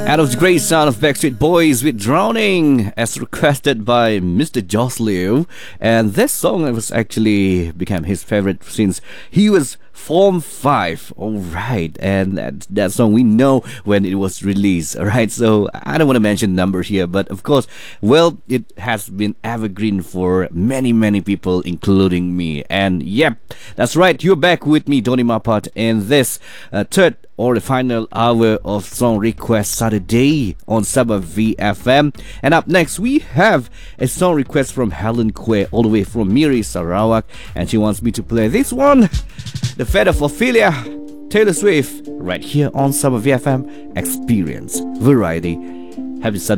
Out of the great sound of Backstreet Boys with Drowning, as requested by Mr. Joss Liu. And this song was actually became his favorite since he was Form 5. Alright, and that song we know when it was released. Alright, so I don't want to mention numbers here, but of course, well, it has been evergreen for many people, including me. And yep, that's right, you're back with me, Tony Mapat, in this third or the final hour of Song Request Saturday on Sabah VFM. And up next, we have a song request from Helen Kwe, all the way from Miri, Sarawak. And she wants me to play this one, The Fate of Ophelia, Taylor Swift, right here on Sabah VFM Experience Variety. Happy Saturday.